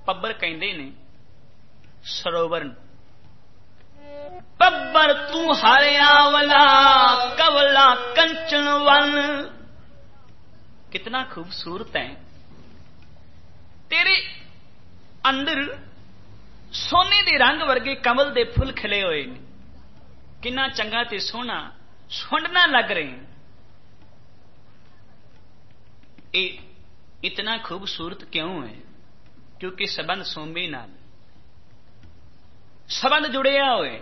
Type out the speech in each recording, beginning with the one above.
पब्बर कहंदे ने सरोवर पब्बर तू हरियावला कवला कंचन वन। कितना खूबसूरत है, तेरे अंदर सोने दे रंग वर्गे कमल दे फुल खिले हुए ने, कितना चंगा ते सोहना सुंडना लग रहे हैं। ये इतना खूबसूरत क्यों है? क्योंकि संबंध सोमे नाल संबंध जुड़िया हुए।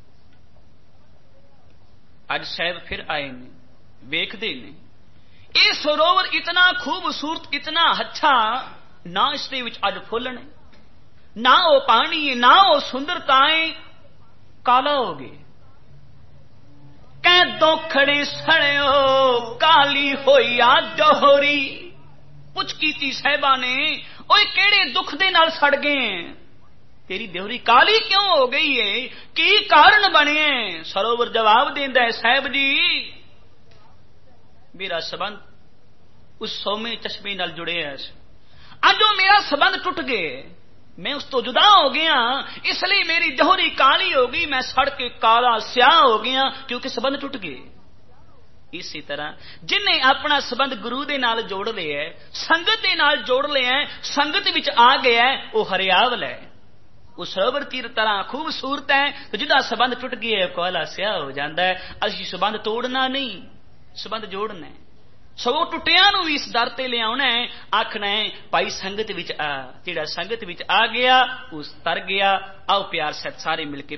अज साहब फिर आए ने, वेखदे ने ये सरोवर इतना खूबसूरत इतना अच्छा, ना इसके विच अज फुल ने, ना वो पानी है, ना वो सुंदरताएं, काला हो गए। कै दोखड़े सड़ियो काली होइया जोहरी। पुछ कीती साहिबा ने, ओए केड़े दुख दे नाल सड़ गए हैं, तेरी देहरी काली क्यों हो गई है, की कारण बने? सरोवर जवाब देंदा है, साहिब जी मेरा संबंध उस सोमे चश्मे नाल जुड़े है। अज मेरा संबंध टूट गए, मैं उस तो जुदा हो गया, इसलिए मेरी दोहरी काली हो गई, मैं सड़ के काला स्याह हो गया, क्योंकि संबंध टूट गए। इसी तरह जिन्हें अपना संबंध गुरु दे नाल जोड़ लिया है, संगत दे नाल जोड़ लिया है, संगत विच आ गया है, वो हरियावल है, वो सरोवर तीर तरह खूबसूरत है। तो जिदा संबंध टूट गया है, काला स्याह हो जाता है। असीं संबंध तोड़ना नहीं, संबंध जोड़ना है। सो टुटिया भी इस दर ते ले आना है, आखना है भाई संगत विच आ। जिहड़ा संगत विच आ गया उस तर गया। आओ प्यार सत सारे मिलके